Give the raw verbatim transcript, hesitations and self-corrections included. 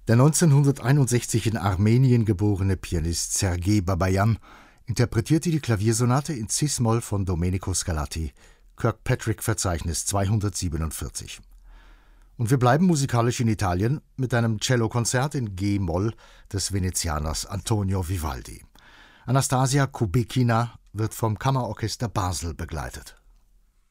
Der neunzehnhunderteinundsechzig in Armenien geborene Pianist Sergei Babajan interpretierte die Klaviersonate in Cis-Moll von Domenico Scarlatti, Kirkpatrick-Verzeichnis zweihundertsiebenundvierzig. Und wir bleiben musikalisch in Italien mit einem Cellokonzert in G-Moll des Venezianers Antonio Vivaldi. Anastasia Kubekina wird vom Kammerorchester Basel begleitet.